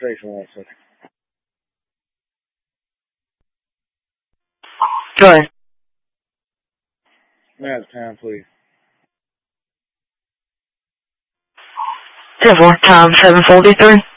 station 1 second. Go ahead. May time, please. 10-4, time 743.